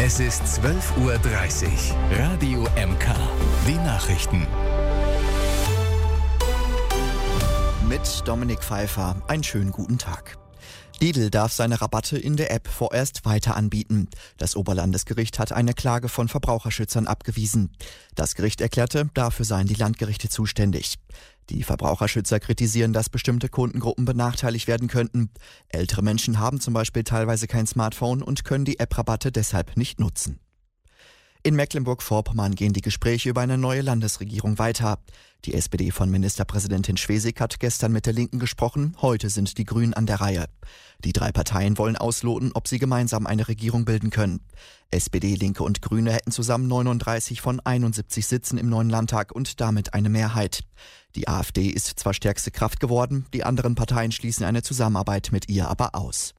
Es ist 12:30 Uhr. Radio MK. Die Nachrichten. Mit Dominik Pfeiffer. Einen schönen guten Tag. Lidl darf seine Rabatte in der App vorerst weiter anbieten. Das Oberlandesgericht hat eine Klage von Verbraucherschützern abgewiesen. Das Gericht erklärte, dafür seien die Landgerichte zuständig. Die Verbraucherschützer kritisieren, dass bestimmte Kundengruppen benachteiligt werden könnten. Ältere Menschen haben zum Beispiel teilweise kein Smartphone und können die App-Rabatte deshalb nicht nutzen. In Mecklenburg-Vorpommern gehen die Gespräche über eine neue Landesregierung weiter. Die SPD von Ministerpräsidentin Schwesig hat gestern mit der Linken gesprochen, heute sind die Grünen an der Reihe. Die drei Parteien wollen ausloten, ob sie gemeinsam eine Regierung bilden können. SPD, Linke und Grüne hätten zusammen 39 von 71 Sitzen im neuen Landtag und damit eine Mehrheit. Die AfD ist zwar stärkste Kraft geworden, die anderen Parteien schließen eine Zusammenarbeit mit ihr aber aus.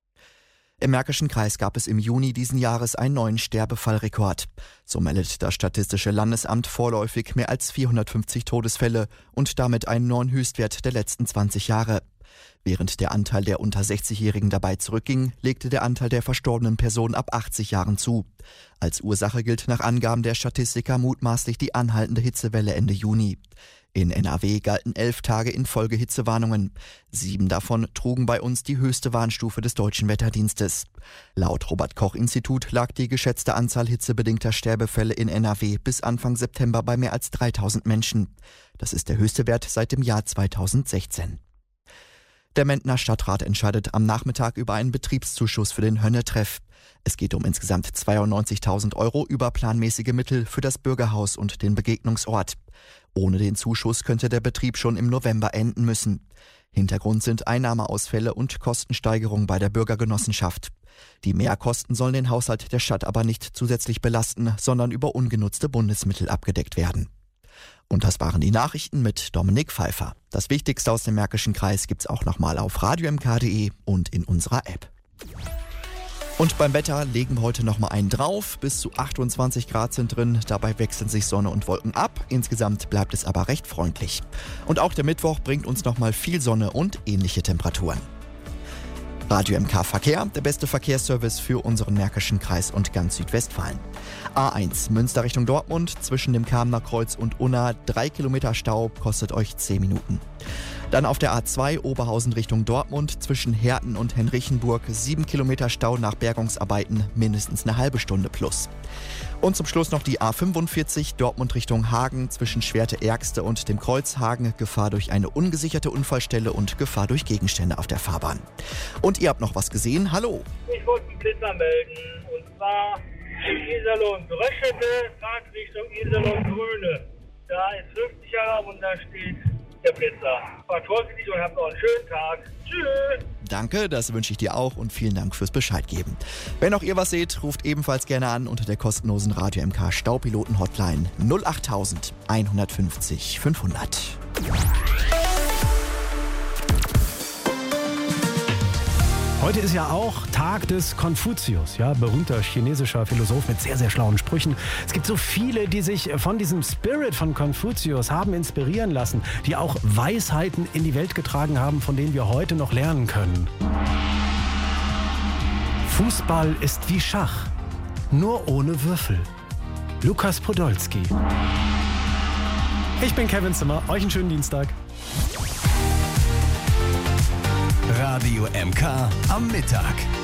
Im Märkischen Kreis gab es im Juni diesen Jahres einen neuen Sterbefallrekord. So meldet das Statistische Landesamt vorläufig mehr als 450 Todesfälle und damit einen neuen Höchstwert der letzten 20 Jahre. Während der Anteil der unter 60-Jährigen dabei zurückging, legte der Anteil der verstorbenen Personen ab 80 Jahren zu. Als Ursache gilt nach Angaben der Statistiker mutmaßlich die anhaltende Hitzewelle Ende Juni. In NRW galten 11 Tage in Folge Hitzewarnungen. 7 davon trugen bei uns die höchste Warnstufe des Deutschen Wetterdienstes. Laut Robert-Koch-Institut lag die geschätzte Anzahl hitzebedingter Sterbefälle in NRW bis Anfang September bei mehr als 3000 Menschen. Das ist der höchste Wert seit dem Jahr 2016. Der Mentner Stadtrat entscheidet am Nachmittag über einen Betriebszuschuss für den Hönne-Treff. Es geht um insgesamt 92.000 € über planmäßige Mittel für das Bürgerhaus und den Begegnungsort. Ohne den Zuschuss könnte der Betrieb schon im November enden müssen. Hintergrund sind Einnahmeausfälle und Kostensteigerungen bei der Bürgergenossenschaft. Die Mehrkosten sollen den Haushalt der Stadt aber nicht zusätzlich belasten, sondern über ungenutzte Bundesmittel abgedeckt werden. Und das waren die Nachrichten mit Dominik Pfeiffer. Das Wichtigste aus dem Märkischen Kreis gibt's auch nochmal auf radiomk.de und in unserer App. Und beim Wetter legen wir heute nochmal einen drauf. Bis zu 28 Grad sind drin. Dabei wechseln sich Sonne und Wolken ab. Insgesamt bleibt es aber recht freundlich. Und auch der Mittwoch bringt uns nochmal viel Sonne und ähnliche Temperaturen. Radio MK Verkehr, der beste Verkehrsservice für unseren Märkischen Kreis und ganz Südwestfalen. A1 Münster Richtung Dortmund, zwischen dem Kamener Kreuz und Unna 3 Kilometer Stau, kostet euch 10 Minuten. Dann auf der A2 Oberhausen Richtung Dortmund, zwischen Herten und Henrichenburg 7 Kilometer Stau nach Bergungsarbeiten, mindestens eine halbe Stunde plus. Und zum Schluss noch die A45 Dortmund Richtung Hagen, zwischen Schwerte-Ergste und dem Kreuz Hagen, Gefahr durch eine ungesicherte Unfallstelle und Gefahr durch Gegenstände auf der Fahrbahn. Und ihr habt noch was gesehen? Hallo! Ich wollte einen Blitzer melden, und zwar Iserlohn-Bröschede, Fahrtrichtung Iserlohn-Grüne. Da ist 50 Jahre und da steht der Blitzer. Fahrt vorsichtig und habt noch einen schönen Tag. Tschüss! Danke, das wünsche ich dir auch und vielen Dank fürs Bescheid geben. Wenn auch ihr was seht, ruft ebenfalls gerne an unter der kostenlosen Radio MK Staupiloten Hotline 08000 150 500. Heute ist ja auch Tag des Konfuzius, ja, berühmter chinesischer Philosoph mit sehr, sehr schlauen Sprüchen. Es gibt so viele, die sich von diesem Spirit von Konfuzius haben inspirieren lassen, die auch Weisheiten in die Welt getragen haben, von denen wir heute noch lernen können. Fußball ist wie Schach, nur ohne Würfel. Lukas Podolski. Ich bin Kevin Zimmer, euch einen schönen Dienstag. Radio MK am Mittag.